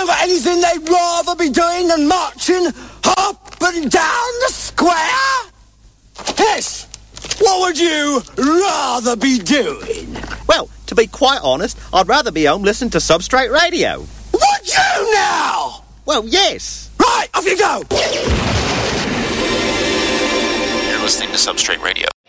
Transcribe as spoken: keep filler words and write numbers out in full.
haven't got anything they'd rather be doing than marching up and down the square? Yes. What would you rather be doing? Well, to be quite honest, I'd rather be home listening to Substrate Radio. Would you now? Well, yes. Right, off you go. You're listening to Substrate Radio.